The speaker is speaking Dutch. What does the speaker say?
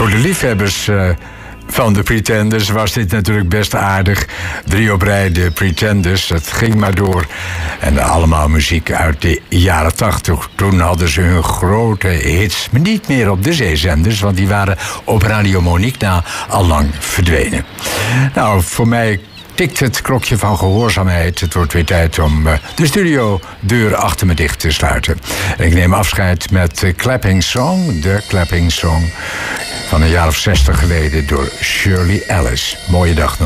Voor de liefhebbers van de Pretenders was dit natuurlijk best aardig. 3 op rij de Pretenders, het ging maar door. En allemaal muziek uit de jaren 80. Toen hadden ze hun grote hits, maar niet meer op de zeezenders, want die waren op Radio Monique na al lang verdwenen. Nou, voor mij tikt het klokje van gehoorzaamheid. Het wordt weer tijd om de studiodeur achter me dicht te sluiten. En ik neem afscheid met Clapping Song, de Clapping Song van een jaar of 60 geleden door Shirley Ellis. Mooie dag nog.